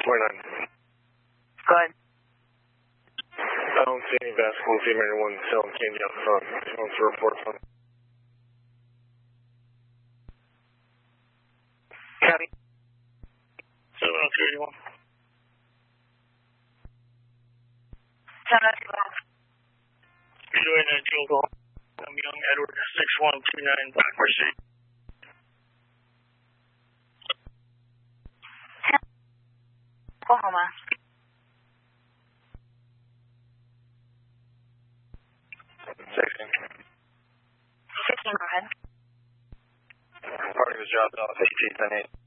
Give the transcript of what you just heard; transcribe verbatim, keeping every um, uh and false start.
twenty-nine. Go ahead. I don't see any basketball team or anyone selling candy out front. Just want to report from. Copy. seven oh two eighty-one. seven oh two eighty-one. Speedway nine two call. I'm Young Edward six one two nine Blackbird Street. Oklahoma. sixteen. sixteen, go ahead. Party was dropped off at eighteen ten eight.